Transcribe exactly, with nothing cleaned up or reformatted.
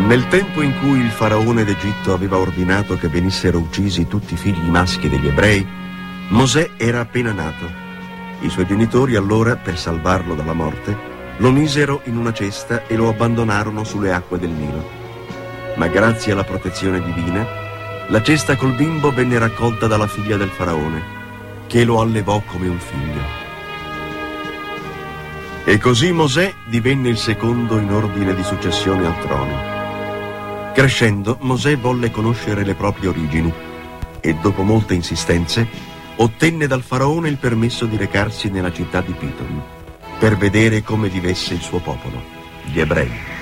Nel tempo in cui il faraone d'Egitto aveva ordinato che venissero uccisi tutti i figli maschi degli ebrei, Mosè era appena nato. I suoi genitori allora, per salvarlo dalla morte, lo misero in una cesta e lo abbandonarono sulle acque del Nilo. Ma grazie alla protezione divina, la cesta col bimbo venne raccolta dalla figlia del faraone, che lo allevò come un figlio. E così Mosè divenne il secondo in ordine di successione al trono. Crescendo, Mosè volle conoscere le proprie origini e, dopo molte insistenze, ottenne dal faraone il permesso di recarsi nella città di Pitom per vedere come vivesse il suo popolo, gli ebrei.